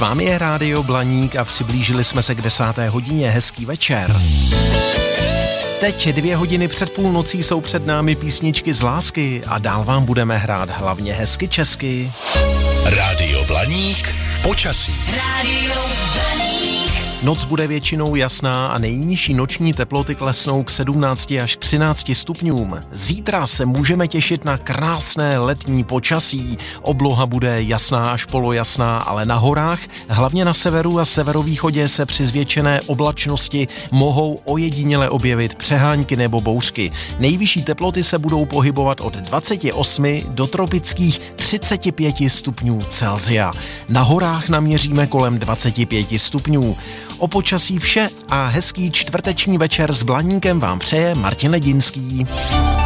vámi je Rádio Blaník a přiblížili jsme se k 10. hodině. Hezký večer. Teď 2 hodiny před půlnocí jsou před námi písničky z lásky a dál vám budeme hrát hlavně hezky česky. Rádio Blaník, počasí. Rádio Blaník. Noc bude většinou jasná a nejnižší noční teploty klesnou k 17 až 13 stupňům. Zítra se můžeme těšit na krásné letní počasí. Obloha bude jasná až polojasná, ale na horách, hlavně na severu a severovýchodě se při zvětšené oblačnosti mohou ojediněle objevit přehánky nebo bouřky. Nejvyšší teploty se budou pohybovat od 28 do tropických 35 stupňů Celsia. Na horách naměříme kolem 25 stupňů. O počasí vše a hezký čtvrteční večer s Blaníkem vám přeje Martin Ledinský.